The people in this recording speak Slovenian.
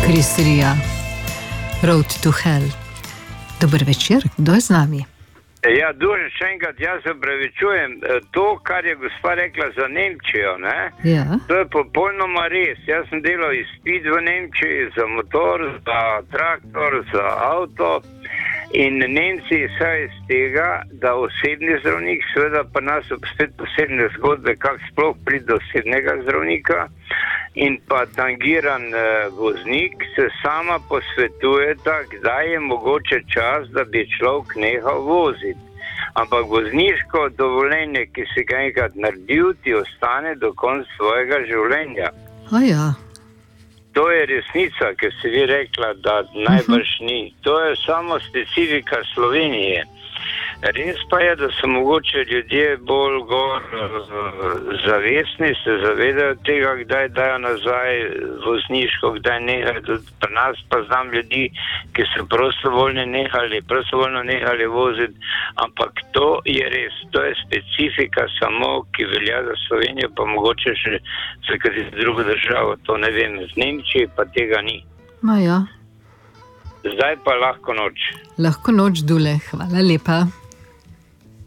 Chris Ria, Road to Hell. Dober večer, kdo je z nami? Ja, duže še enkrat, jaz se opravičujem. To, kar je gospa rekla za Nemčijo, ne? Ja. To je popolnoma res. Jaz sem delal izpit v Nemčiji za motor, za traktor, za avto. In Nemci izhajajo iz tega, da osebni zdravnik, seveda pa nas spet posebne zgodbe, kako sploh pride do osebnega zdravnika, in pa tangiran voznik se sama posvetujeta, kdaj je mogoče čas, da bi človek nehal voziti. Ampak vozniško dovoljenje, ki si ga enkrat naredil, ti ostane do konca svojega življenja. Ja. To je resnica, ki si vi rekla, da najbrž ni. To je samo specifika Slovenije. Res pa je, da so mogoče ljudje bolj zavestni, se zavedajo tega, kdaj dajo nazaj vozniško, kdaj nehajo. Tudi pri nas pa znam ljudi, ki so prostovoljno nehali voziti, ampak to je res, to je specifika samo, ki velja za Slovenijo, pa mogoče še za katero drugo državo, to ne vem, z Nemčiji pa tega ni. Ja. Zdaj pa lahko noč. Lahko noč, Dule, hvala lepa.